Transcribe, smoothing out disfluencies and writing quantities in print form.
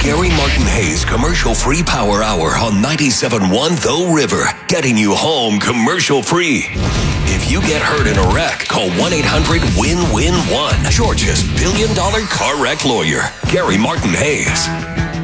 Gary Martin Hayes commercial-free power hour on 97.1 The River, getting you home commercial-free. If you get hurt in a wreck, call 1-800-WIN-WIN-1. Georgia's $1 billion car wreck lawyer, Gary Martin Hayes.